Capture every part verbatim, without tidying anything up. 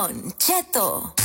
Don Cheto.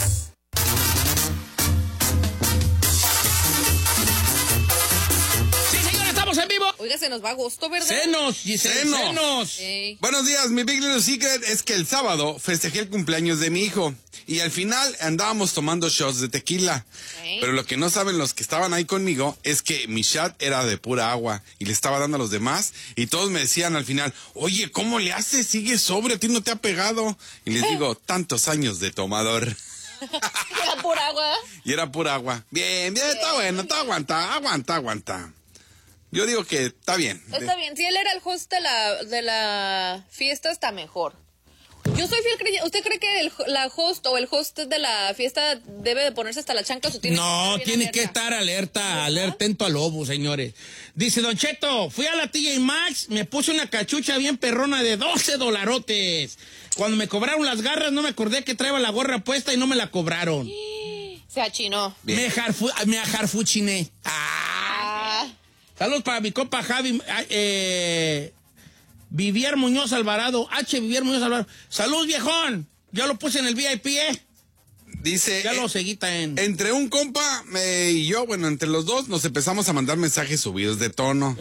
En vivo. Oiga, se nos va agosto, ¿verdad? Senos, Giselle, senos. senos. Hey. Buenos días, mi Big Little Secret es que el sábado festejé el cumpleaños de mi hijo y al final andábamos tomando shots de tequila. Hey. Pero lo que no saben los que estaban ahí conmigo es que mi shot era de pura agua y le estaba dando a los demás y todos me decían al final, oye, ¿cómo le haces? Sigue sobre, a ti no te ha pegado. Y les digo, tantos años de tomador. Era pura agua. Y era pura agua. Bien, bien, bien. Está bueno, está aguanta, aguanta, aguanta. Yo digo que está bien. Está bien, si él era el host de la, de la fiesta, está mejor. Yo soy fiel creyente. ¿Usted cree que el, la host o el host de la fiesta debe de ponerse hasta las chanclas o tiene no, que tiene alerta? que estar alerta, alerta, atento al lobo, señores. Dice Don Cheto, fui a la T J Maxx, me puse una cachucha bien perrona de doce dolarotes. Cuando me cobraron las garras, no me acordé que traía la gorra puesta y no me la cobraron. Se achinó. Me, jarfu, me ajarfuchiné. Ah. Saludos para mi compa Javi, eh, Vivier Muñoz Alvarado, H. Vivier Muñoz Alvarado. Saludos, viejón. Ya lo puse en el V I P, ¿eh? Dice... Ya lo seguí en... Entre un compa eh, y yo, bueno, entre los dos, nos empezamos a mandar mensajes subidos de tono.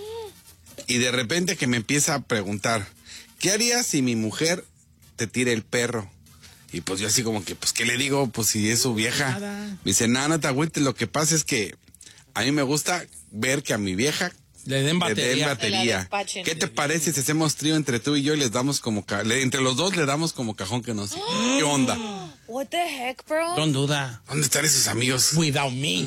Y de repente que me empieza a preguntar, ¿qué harías si mi mujer te tira el perro? Y pues yo así como que, pues, ¿qué le digo? Pues si es su vieja. Nada. Me dice, nada, no te agüites, lo que pasa es que a mí me gusta ver que a mi vieja le den batería. Le den batería. ¿Qué te parece si hacemos trío entre tú y yo y les damos como... Ca le, entre los dos le damos como cajón que no sé? ¿Qué onda? What the heck, bro? Don't duda. ¿Dónde están esos amigos? Without me.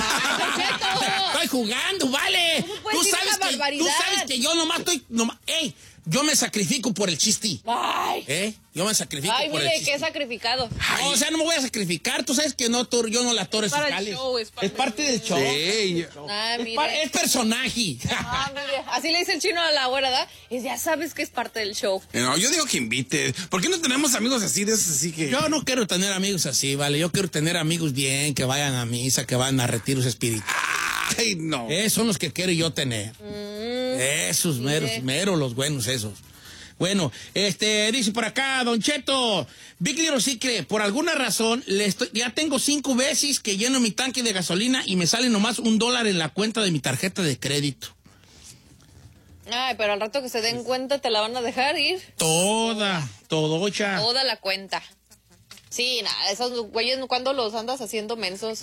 Estoy jugando, vale. Tú sabes, que, tú sabes que yo nomás estoy... Nomás, ey, yo me sacrifico por el chiste. Ay. ¿Eh? Yo me sacrifico Ay, por mire, el chiste. qué sacrificado. No, o sea, no me voy a sacrificar. Tú sabes que no, yo no la toro para el show, es parte, es parte del show. Sí. Ah, es, par, es personaje. Ah, mire. Así le dice el chino a la güera, ¿verdad? Y ya sabes que es parte del show. No, yo digo que invite. ¿Por qué no tenemos amigos así de esos así que...? Yo no quiero tener amigos así, vale. Yo quiero tener amigos bien, que vayan a misa, que vayan a retiros espirituales. Ay, no. Esos son los que quiero yo tener. Mm, esos meros, mire. meros, los buenos esos. Bueno, este, dice por acá, Don Cheto, Big Little Secret, por alguna razón, le estoy, ya tengo cinco veces que lleno mi tanque de gasolina y me sale nomás un dólar en la cuenta de mi tarjeta de crédito. Ay, pero al rato que se den cuenta te la van a dejar ir. Toda, todocha. Toda la cuenta. Sí, nada, esos güeyes, ¿cuándo los andas haciendo mensos?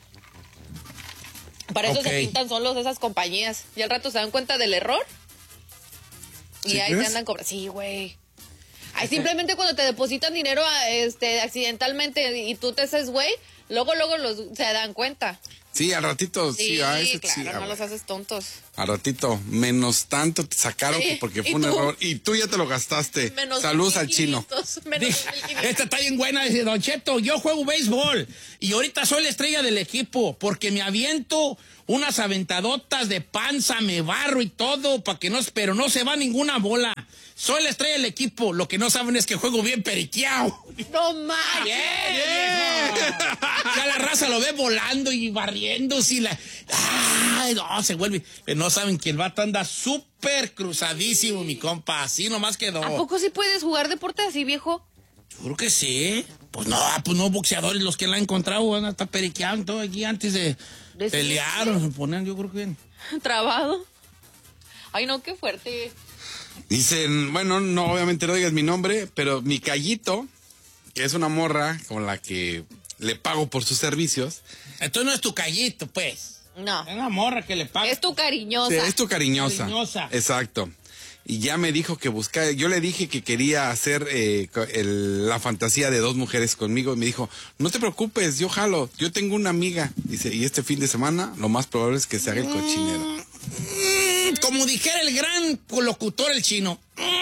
Para eso okay. se pintan solos esas compañías. Y al rato se dan cuenta del error. Y ¿sí ahí crees? Te andan cobrando. Sí, güey. Ahí simplemente cuando te depositan dinero este, accidentalmente y tú te haces güey, luego, luego los, se dan cuenta. Sí, al ratito, sí, sí, ah, ese, claro, sí, no los haces tontos. Al ratito, menos tanto te sacaron sí, porque fue un tú? error y tú ya te lo gastaste. Menos Saludos al chino. Menos Esta está bien buena, dice Don Cheto, yo juego béisbol y ahorita soy la estrella del equipo porque me aviento unas aventadotas de panza, me barro y todo, para que no, pero no se va ninguna bola. Soy la estrella del equipo, lo que no saben es que juego bien periqueado. No más. Yeah, yeah. Ya la raza lo ve volando y barriéndose y la... Ay, no, se vuelve... Pero no saben que el vato anda súper cruzadísimo, mi compa. Así nomás quedó. ¿A poco sí puedes jugar deporte así, viejo? Yo creo que sí. Pues no, pues no boxeadores los que la han encontrado van a estar periqueando todo aquí antes de, de pelear o se ponen, yo creo que... Trabado. Ay, no, qué fuerte. Dicen, bueno, no, obviamente no digas mi nombre, pero mi Callito, que es una morra con la que le pago por sus servicios. Entonces no es tu Callito, pues. No. Es una morra que le paga. Es tu cariñosa. Sí, es tu cariñosa. Cariñosa. Exacto. Y ya me dijo que buscaba, yo le dije que quería hacer eh, el, la fantasía de dos mujeres conmigo y me dijo, no te preocupes, yo jalo, yo tengo una amiga. Dice, y este fin de semana lo más probable es que se haga el cochinero. Mm, como dijera el gran locutor el chino.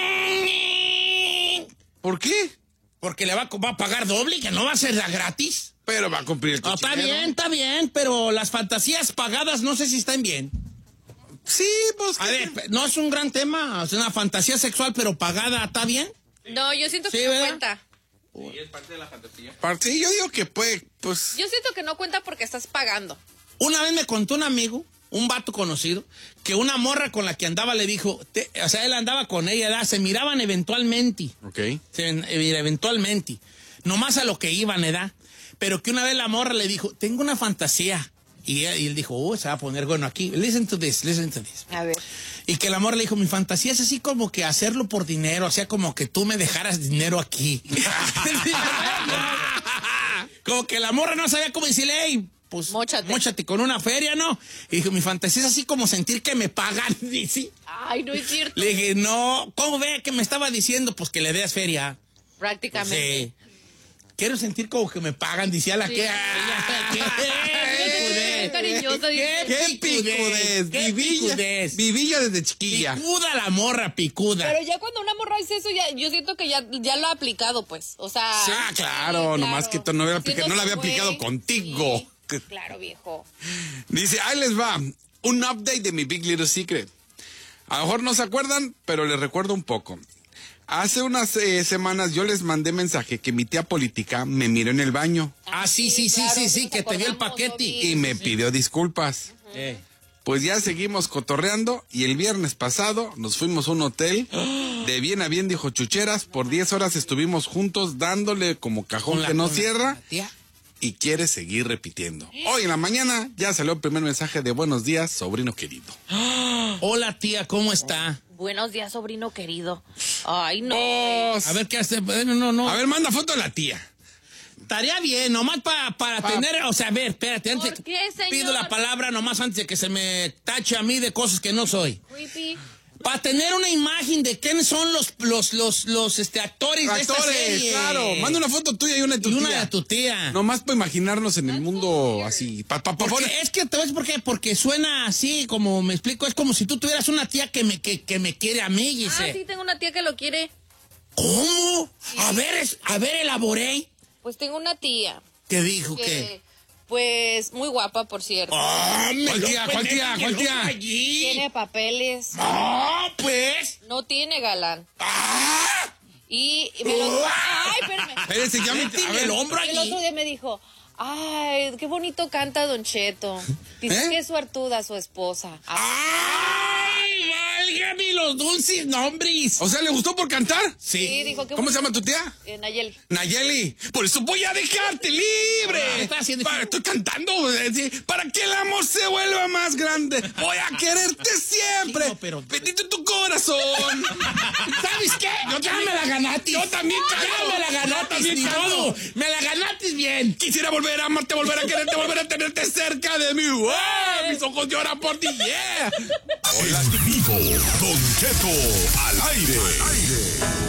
¿Por qué? Porque le va, va a pagar doble, que no va a ser gratis. Pero va a cumplir el cochinero. No, está bien, está bien, pero las fantasías pagadas no sé si están bien. Sí, pues... A ver, no es un gran tema, es una fantasía sexual, pero pagada, ¿está bien? No, yo siento que sí, no ¿verdad? cuenta. Sí, es parte de la fantasía. Sí, yo digo que puede, pues... Yo siento que no cuenta porque estás pagando. Una vez me contó un amigo, un vato conocido, que una morra con la que andaba le dijo, te, o sea, él andaba con ella, ¿verdad? Se miraban eventualmente. Ok. Se, eventualmente. nomás a lo que iban, ¿verdad? Pero que una vez la morra le dijo, tengo una fantasía. Y él, y él dijo, oh, se va a poner bueno aquí. Listen to this, listen to this. A ver. Y que la morra le dijo, mi fantasía es así como que hacerlo por dinero, o sea, como que tú me dejaras dinero aquí. Como que la morra no sabía cómo decirle, hey, pues móchate. móchate con una feria, ¿no? Y dijo, mi fantasía es así como sentir que me pagan. Y sí. Ay, no es cierto. Le dije, no, ¿cómo ve que me estaba diciendo? Pues que le des feria. Prácticamente. Pues, sí. Quiero sentir como que me pagan, decía la Sí. que... Qué cariñosa, dice. ¡Qué picudez! ¡Qué Vivilla, picudez! vivilla desde chiquilla. Picuda la morra, picuda. Pero ya cuando una morra hace eso, ya, yo siento que ya, ya lo ha aplicado, pues. O sea. Ah, claro, sí, nomás que tú no había aplicado- no lo había aplicado contigo. Sí, claro, viejo. Dice, ahí les va, un update de mi Big Little Secret. A lo mejor no se acuerdan, pero les recuerdo un poco. Hace unas eh, semanas yo les mandé mensaje que mi tía política me miró en el baño Ah, sí, sí, sí, claro, sí, sí, nos que te dio el acordamos, paquete. Bobby. y me pidió disculpas. Eh. Pues ya seguimos cotorreando y el viernes pasado nos fuimos a un hotel. De bien a bien, dijo Chucheras, por diez horas estuvimos juntos dándole como cajón Con la- que no con la- cierra la tía. y quiere seguir repitiendo. Hoy en la mañana ya salió el primer mensaje de buenos días, sobrino querido. Hola, tía, ¿cómo está? Buenos días, sobrino querido. Ay, no. Oh, A ver, ¿qué hace? No, no, no. a ver, manda foto de la tía. Estaría bien, nomás pa- para Pa- tener, o sea, a ver, espérate, antes ¿Por qué, señor? pido la palabra nomás antes de que se me tache a mí de cosas que no soy. Creepy. Para tener una imagen de quiénes son los, los, los, los este, actores, de esta Actores, serie. claro. Manda una foto tuya y una de tu Y una tía. de tu tía. Nomás para imaginarnos en el mundo así. Pa, pa, pa, Porque es que te ves por qué, porque suena así, como me explico, es como si tú tuvieras una tía que me, que, que me quiere a mí, Ah, Gise. sí, tengo una tía que lo quiere. ¿Cómo? A ver, es- a ver, elaboré. Pues tengo una tía ¿Qué dijo que, qué? pues, muy guapa, por cierto. Ah, me ¿Cuál lo tía? ¿Cuál pendejo tía? que ¿Cuál lo tía? allí. Tiene papeles. Ah, pues. No tiene galán. Ah, Y me lo... Ay, espérame. Espérense, ya me... A tiene ver, el hombro El allí. otro día me dijo, ay, qué bonito canta Don Cheto. Dice ¿Eh? que es suertuda su esposa. ¡Ay, válgame los dulces nombres! O sea, ¿le gustó por cantar? Sí, dijo que... ¿Cómo se llama tu tía? Eh, Nayeli. Nayeli, por eso voy a dejarte libre. Ah, está haciendo- Para- estoy cantando, eh, sí, para que el amor se vuelva más grande. Voy a quererte siempre. Hijo, pero- Bendito tu corazón. ¿Sabes qué? Yo ya también- me la ganaste. yo también canto. Ya me la Yo ganaste, también ni canto. modo. Me la ganaste bien. Quisiera volver a amarte, volver a quererte, volver a tenerte cerca de mí. ¡Ah! Mis ojos lloran por ti, yeah. Hola, vivo, Don Cheto al aire.